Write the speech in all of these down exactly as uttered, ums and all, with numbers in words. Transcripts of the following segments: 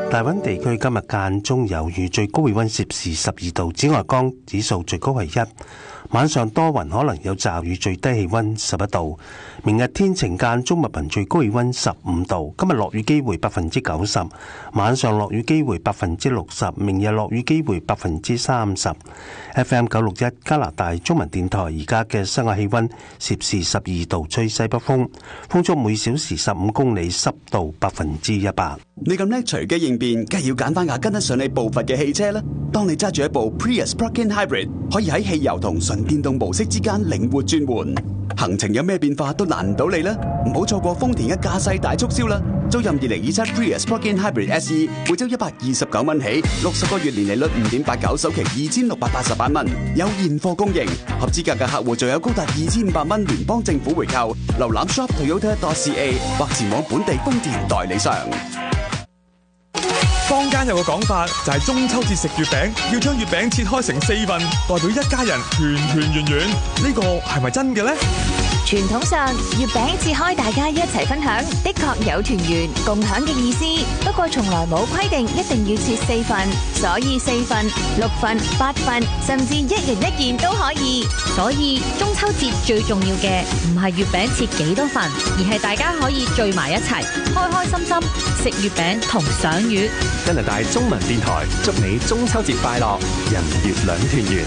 大溫地區今日間中有雨，最高氣溫攝氏十二度，紫外光指數最高係一。晚上多雲，可能有驟雨，最低氣溫十一度。明日天晴間中密雲，最高氣溫十五度。今日落雨機會百分之九十，晚上落雨機會百分之六十，明日落雨機會百分之三十。F M 九六一加拿大中文電台而家嘅室外氣溫攝氏十二度，吹西北風，風速每小時十五公里，濕度百分之一百。 你咁叻隨機應變，梗係要揀翻架跟得上你步伐嘅汽車啦。當你揸住一部 Prius Plug-in Hybrid， 可以喺汽油同純電動模式之間靈活轉換，行程有咩變化都難唔到你啦。唔好錯過豐田嘅駕駛大促銷啦！租任二零二七 Prius Plug-in Hybrid S E， 每周一百二十九蚊起，六十個月年利率五點八九，首期二千六百八十八蚊，有現貨供應。合資格嘅客戶仲有高達二千五百蚊聯邦政府回購。瀏覽 shop toyota dot c a 或前往本地豐田代理商。 坊間有個講法就係中秋節食月餅，要將月餅切開成四份，代表一家人團團圓圓。呢個係咪真嘅呢？ 傳統上，月餅切開大家一齊分享，的確有團圓共享嘅意思。不過從來冇規定一定要切四份，所以四份、六份、八份，甚至一人一件都可以。 所以中秋節最重要嘅唔係月餅切幾多份，而係大家可以聚埋一齊，開開心心食月餅同賞月。 加拿大中文電台祝你中秋節快樂，人月兩團圓。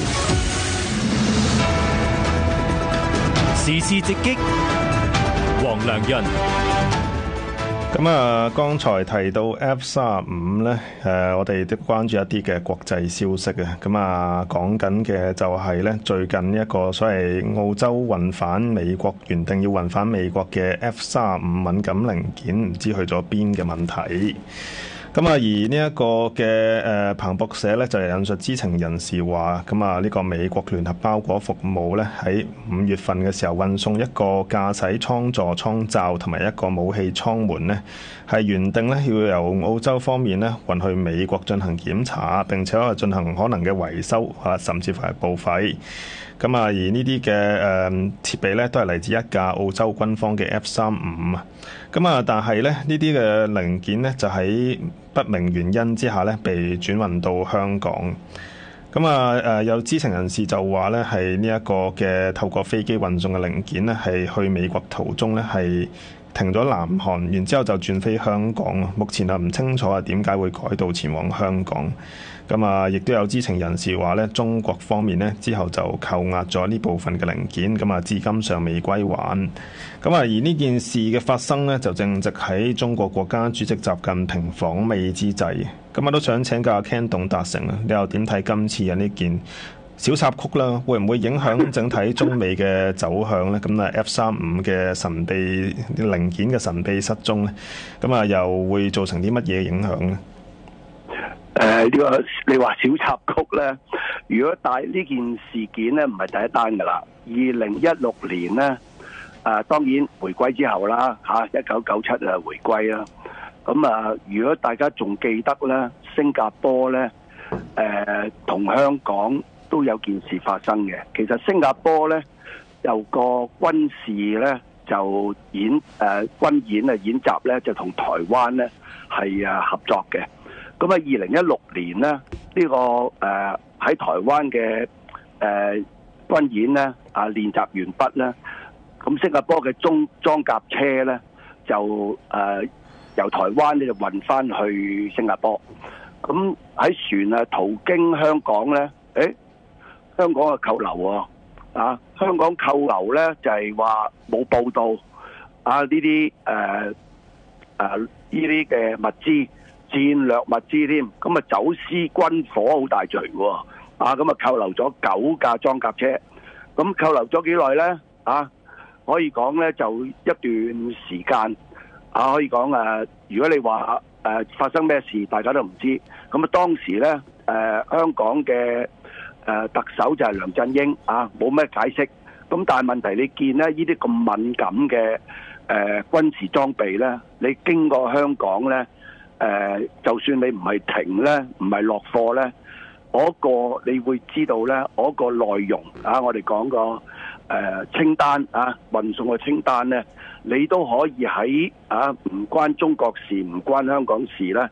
時事直擊，黃良潤。 咁啊，剛才提到 F 三十五咧，誒，我哋都關注一啲嘅國際消息嘅。咁啊，講緊嘅就係咧，最近一個所謂澳洲運返美國，原定要運返美國嘅 F 三十五敏感零件，唔知去咗邊嘅問題。咁啊，而呢一個嘅誒彭博社咧就係引述知情人士話，咁啊呢個美國聯合包裹服務咧喺五月份嘅時候運送一個駕駛艙座艙罩同埋一個武器艙門咧，係原定咧要由澳洲方面咧運去美國進行檢查，並且係進行可能嘅維修啊，甚至乎係報廢。咁啊，而呢啲嘅誒設備咧，都係嚟自一架澳洲軍方嘅 F 三十五啊。咁啊，但係咧呢啲嘅零件咧，就喺不明原因之下咧，被轉運到香港。咁啊誒，有知情人士就話咧，係呢一個嘅透過飛機運送嘅零件咧，係去美國途中咧係停咗南韓，然之後就轉飛香港。目前啊唔清楚啊點解會改道前往香港。咁啊，亦都有知情人士話咧，中國方面咧之後就扣押咗呢部分嘅零件，咁啊至今尚未歸還。咁啊，而呢件事嘅發生咧，就正值喺中國國家主席習近平訪美之際。咁啊，都想請教阿 Ken 董達成啊，你又點睇今次嘅呢件小插曲啦？會唔會影響整體中美嘅走向咧？咁啊 F 三十五嘅神秘零件嘅神秘失蹤咧，咁啊又會造成啲乜嘢影響咧？ 誒、呃，呢、這個你話小插曲咧，如果大呢件事件咧唔係第一單噶啦，二零一六年咧，誒、呃，當然回歸之後啦，吓一九九七啊回歸啦。咁啊，如果大家仲記得咧，新加坡咧，誒、呃，同香港都有件事發生嘅。其實新加坡咧有個軍事咧就演誒、呃、軍演啊演習咧就同台灣咧係啊合作嘅。咁啊，二零一六年咧，呢、這個誒喺、呃、台灣嘅誒軍演咧啊練習完畢咧，咁新加坡嘅中裝甲車咧就誒、呃、由台灣咧就運翻去新加坡。咁喺船啊途經香港咧，誒香港嘅扣留喎，啊香港扣留咧就係話冇報道啊呢啲誒誒呢啲嘅物資。戰略物資添，咁啊走私軍火好大罪喎，啊咁啊扣留咗九架裝甲車，咁扣留咗幾耐咧？啊，可以講咧就一段時間，啊可以講誒，如果你話誒發生咩事，大家都唔知。咁啊當時咧誒香港嘅誒特首就係梁振英啊，冇咩解釋。咁但係問題你見咧呢啲咁敏感嘅誒軍事裝備咧，你經過香港咧。誒、呃，就算你唔係停咧，唔係落貨咧，嗰、那個你會知道咧，嗰、那個內容啊，我哋講個誒清單啊，運送嘅清單咧，你都可以喺啊唔關中國事、唔關香港事咧，